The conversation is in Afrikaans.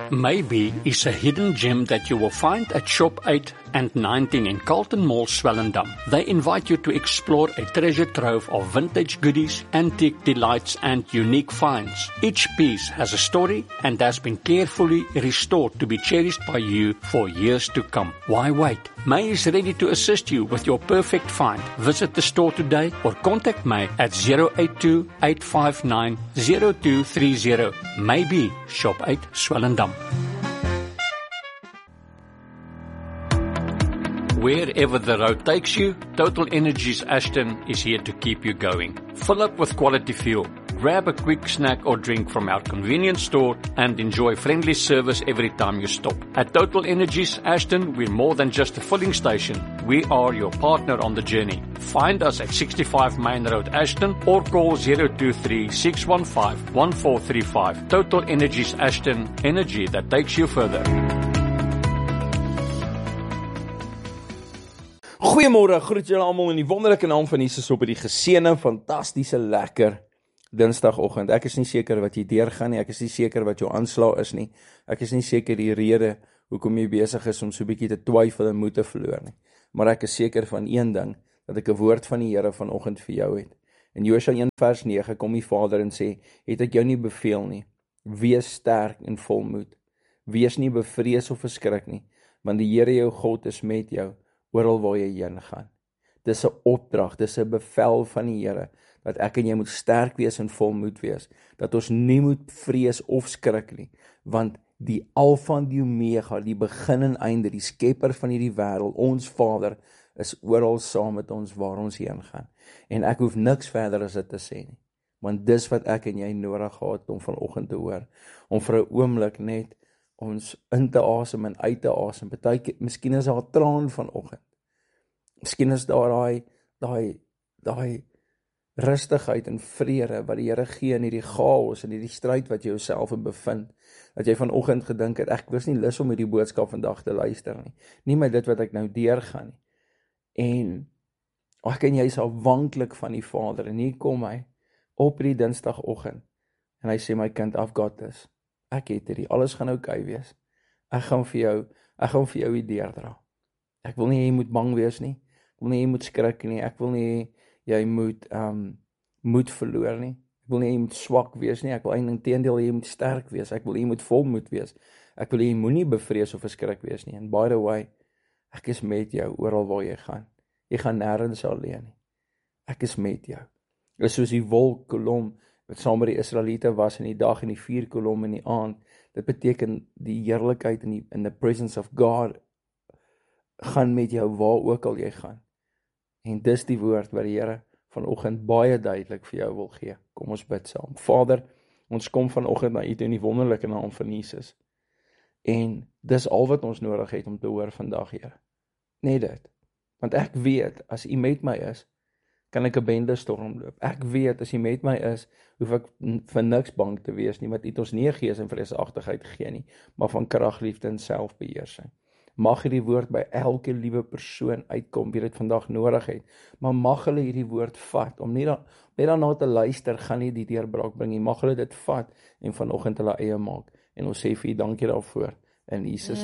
Maybe is a hidden gem that you will find at Shop 8 and 19 in Carlton Mall, Swellendam. They invite you to explore a treasure trove of vintage goodies, antique delights and unique finds. Each piece has a story and has been carefully restored to be cherished by you for years to come. Why wait? May is ready to assist you with your perfect find. Visit the store today or contact May at 082-859-0230. Maybe Shop 8 Swellendam. Wherever the road takes you, Total Energies Ashton is here to keep you going. Fill up with quality fuel. Grab a quick snack or drink from our convenience store and enjoy friendly service every time you stop. At Total Energies Ashton, we're more than just a filling station. We are your partner on the journey. Find us at 65 Main Road Ashton or call 023-615-1435. Total Energies Ashton, energy that takes you further. Goeiemôre, groet julle almal in die wonderlike naam van Jesus op die geseënde, fantastiese, lekker Dinsdagoggend. Ek is nie seker wat jy deurgaan nie, ek is nie seker wat jou aanslag is nie, ek is nie seker die rede hoekom jy besig is om so 'n bietjie te twyfel en moed te verloor nie. Maar ek is seker van een ding, dat ek 'n woord van die Here vanoggend vir jou het. In Josua 1 vers 9 kom die Vader en sê, het ek jou nie beveel nie, wees sterk en vol moed, wees nie bevrees of verskrik nie, want die Here jou God is met jou, oral waar jy heen gaan. Dis 'n opdrag, dis 'n bevel van die Here, dat ek en jy moet sterk wees en vol moed wees, dat ons nie moet vrees of skrik nie, want die Alfa en die Omega, die begin en einde, die skepper van hierdie wêreld, ons Vader, is oral saam met ons waar ons heen gaan. En ek hoef niks verder as dit te sê nie, want dis wat ek en jy nodig gehad om vanoggend te hoor, om vir 'n oomblik net ons in te asem en uit te asem. Partykeer, miskien is daar 'n traan vanoggend. Miskien is daar daai rustigheid en vrede wat die Here gee in hierdie chaos en hierdie stryd wat jy jouself in bevind. Dat jy vanoggend gedink het, ek was nie lus om hierdie boodskap vandag te luister nie. Nie met dit wat ek nou deurgaan nie. En ek en jy is afhanklik van die Vader. En hier kom hy op die Dinsdagoggend. En hy sê, my kind, I've got this. Ek het hierdie, alles gaan oukei wees. Ek gaan vir jou die deurdra. Ek wil nie jy moet bang wees nie. Ek wil nie jy moet skrik nie. Ek wil nie jy moet moed verloor nie. Ek wil nie jy moet swak wees nie. Ek wil eintlik teendeel jy moet sterk wees. Ek wil jy moet vol moed wees. Ek wil jy moenie bevrees of verskrik wees nie. And by the way, ek is met jou oral waar jy gaan. Jy gaan nêrens alleen nie. Ek is met jou. Dit is soos die wolkkolom wat saam met die Israeliete was in die dag en die vuurkolom in die aand. Dit beteken die heerlikheid in the presence of God gaan met jou waar ook al jy gaan. En dis die woord wat die Here vanoggend baie duidelik vir jou wil gee. Kom ons bid saam. Vader, ons kom vanoggend na U in die wonderlike naam van Jesus. En dis al wat ons nodig het om te hoor vandag, Here. Net dit. Want ek weet, as U met my is, kan ek 'n bende stormloop. Ek weet, as U met my is, hoef ek vir niks bang te wees nie, want U het ons nie 'n gees en vreesagtigheid gegee nie, maar van krag, liefde en selfbeheersing. Mag hierdie woord by elke liewe persoon uitkom, wie dit vandag nodig het, maar mag hulle hierdie woord vat, om net daarna te luister, gaan nie die deurbraak bring nie, mag hulle dit vat, en vanoggend hulle eie maak, en ons sê vir U dankie daarvoor, in Jesus